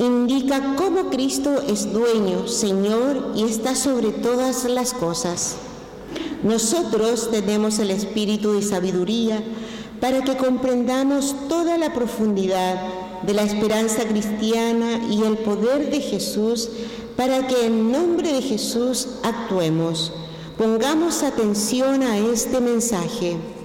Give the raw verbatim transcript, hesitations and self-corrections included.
indica cómo Cristo es dueño, Señor y está sobre todas las cosas. Nosotros tenemos el espíritu de sabiduría para que comprendamos toda la profundidad de la esperanza cristiana y el poder de Jesús, para que en nombre de Jesús actuemos. Pongamos atención a este mensaje.